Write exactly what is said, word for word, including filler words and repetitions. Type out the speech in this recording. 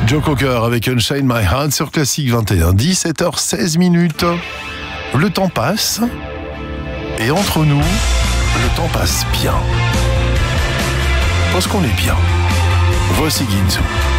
Joe Cocker avec Unchain My Heart sur Classique vingt et un, dix-sept heures seize minutes. Le temps passe, et entre nous, le temps passe bien. Parce qu'on est bien. Voici Ginzu.